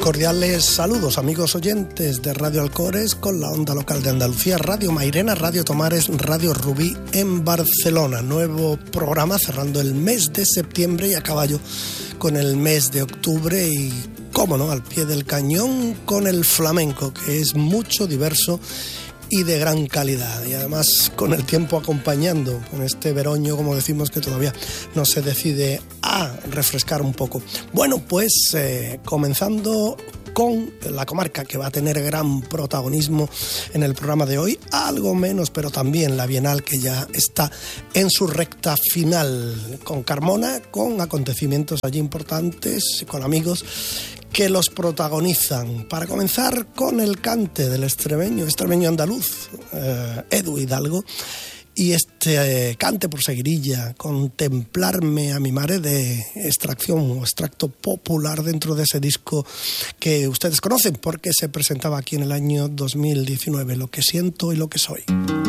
Cordiales saludos, amigos oyentes de Radio Alcores con la onda local de Andalucía, Radio Mairena, Radio Tomares, Radio Rubí en Barcelona. Nuevo programa cerrando el mes de septiembre y a caballo con el mes de octubre y, cómo no, al pie del cañón con el flamenco, que es mucho, diverso y de gran calidad, y además con el tiempo acompañando, con este veroño, como decimos, que todavía no se decide a refrescar un poco. Bueno, pues comenzando con la comarca, que va a tener gran protagonismo en el programa de hoy, algo menos, pero también la Bienal, que ya está en su recta final, con Carmona, con acontecimientos allí importantes, con amigos que los protagonizan. Para comenzar con el cante del extremeño andaluz, Edu Hidalgo, y este cante por seguirilla, Contemplarme a mi mare, de extracción o extracto popular dentro de ese disco que ustedes conocen porque se presentaba aquí en el año 2019, Lo que siento y lo que soy.